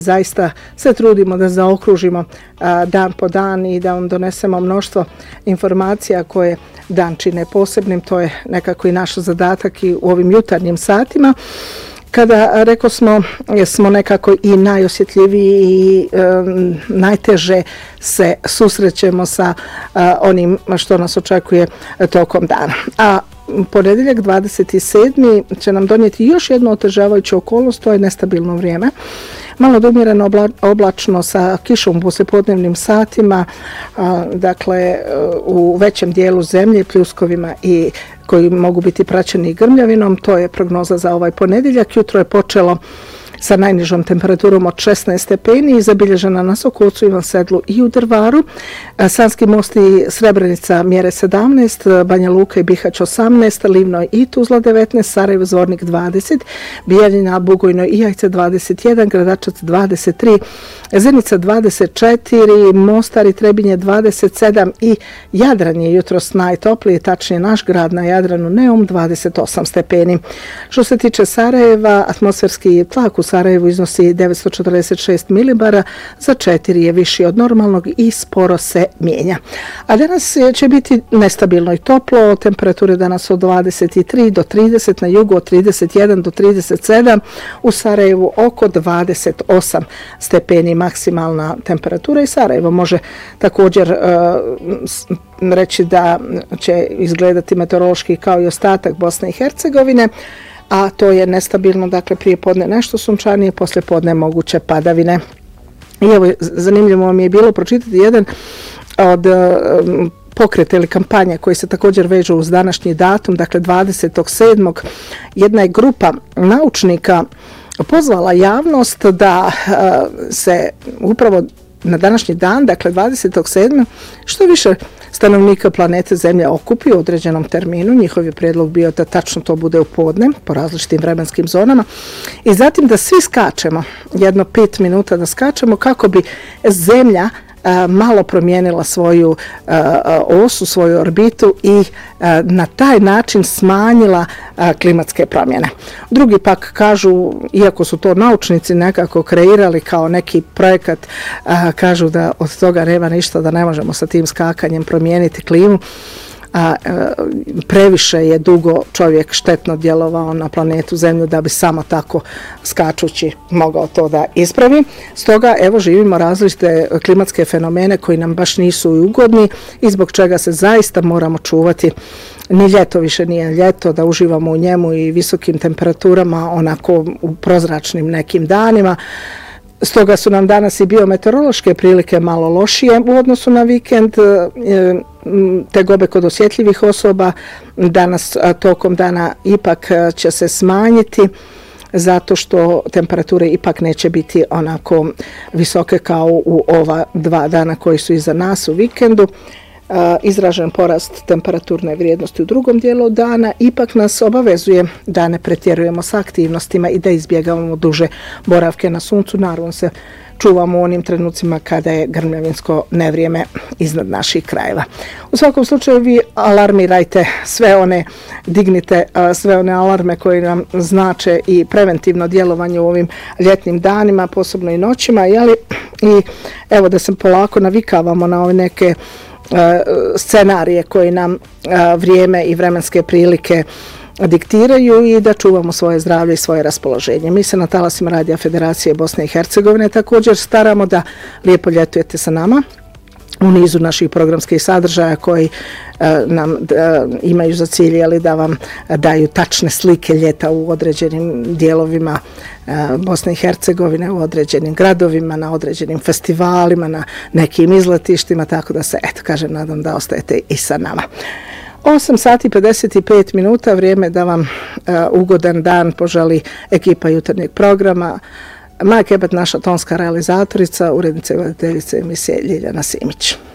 Zaista se trudimo da zaokružimo dan po dan i da vam donesemo mnoštvo informacija koje dan čine posebnim. To je nekako i naš zadatak i u ovim jutarnjim satima. Kada smo nekako i najosjetljiviji i najteže se susrećemo sa onim što nas očekuje tokom dana. A ponedjeljak 27. će nam donijeti još jednu otežavajuću okolnost, to je nestabilno vrijeme. Malo domirano oblačno sa kišom u poslijepodnevnim satima, dakle u većem dijelu zemlje, pljuskovima i koji mogu biti praćeni grmljavinom. To je prognoza za ovaj ponedjeljak. Jutro je počelo sa najnižom temperaturom od 16 stepeni i zabilježena na Sokocu, Ivan Sedlu i u Drvaru. Sanski Most i Srebrenica mjere 17, Banja Luka i Bihać 18, Livno i Tuzla 19, Sarajevo, Zvornik 20, Bijeljina, Bugojno i Jajce 21, Gradačac 23, Zenica 24, Mostar i Trebinje 27 i Jadran je jutros najtopliji, tačnije naš grad na Jadranu Neum 28 stepeni. Što se tiče Sarajeva, atmosferski tlak u Sarajevu iznosi 946 milibara, za 4 je viši od normalnog i sporo se mijenja. A danas će biti nestabilno i toplo, temperature danas od 23 do 30, na jugu od 31 do 37, u Sarajevu oko 28 stepeni maksimalna temperatura i Sarajevo može također reći da će izgledati meteorološki kao i ostatak Bosne i Hercegovine, a to je nestabilno, dakle prije podne nešto sunčanije, poslije podne moguće padavine. I evo, zanimljivo mi je bilo pročitati jedan od pokreta ili kampanja koji se također vežu uz današnji datum, dakle 27. Jedna je grupa naučnika pozvala javnost da se upravo na današnji dan, dakle 27. što više stanovnika planete Zemlja okupi u određenom terminu. Njihov je prijedlog bio da tačno to bude u podne, po različitim vremenskim zonama. I zatim da svi skačemo, jedno 5 minuta da skačemo kako bi Zemlja malo promijenila svoju osu, svoju orbitu i na taj način smanjila klimatske promjene. Drugi pak kažu, iako su to naučnici nekako kreirali kao neki projekat, kažu da od toga nema ništa, da ne možemo sa tim skakanjem promijeniti klimu. Previše je dugo čovjek štetno djelovao na planetu Zemlju da bi samo tako skačući mogao to da ispravi. Stoga evo živimo različite klimatske fenomene koji nam baš nisu ugodni i zbog čega se zaista moramo čuvati. Ni ljeto više nije ljeto, da uživamo u njemu i visokim temperaturama, onako u prozračnim nekim danima. Stoga su nam danas i biometeorološke prilike malo lošije u odnosu na vikend, tegobe kod osjetljivih osoba danas tokom dana ipak će se smanjiti zato što temperature ipak neće biti onako visoke kao u ova 2 dana koji su iza nas u vikendu. Izražen porast temperaturne vrijednosti u drugom dijelu dana ipak nas obavezuje da ne pretjerujemo sa aktivnostima i da izbjegavamo duže boravke na suncu. Naravno se čuvamo u onim trenucima kada je grmljavinsko nevrijeme iznad naših krajeva. U svakom slučaju vi alarmirajte dignite sve one alarme koje nam znače i preventivno djelovanje u ovim ljetnim danima, posebno i noćima, jeli? I evo da se polako navikavamo na ove neke scenarije koji nam vrijeme i vremenske prilike diktiraju i da čuvamo svoje zdravlje i svoje raspoloženje. Mi se na talasima Radija Federacije Bosne i Hercegovine također staramo da lijepo ljetujete sa nama u nizu naših programskih sadržaja koji nam imaju za cilj da vam daju tačne slike ljeta u određenim dijelovima Bosne i Hercegovine, u određenim gradovima, na određenim festivalima, na nekim izletištima, tako da se, nadam da ostajete i sa nama. 8 sati 55 minuta, vrijeme da vam ugodan dan poželi ekipa jutarnjeg programa. Maja Kebat, naša tonska realizatorica, urednica i voditeljica emisije Ljiljana Simić.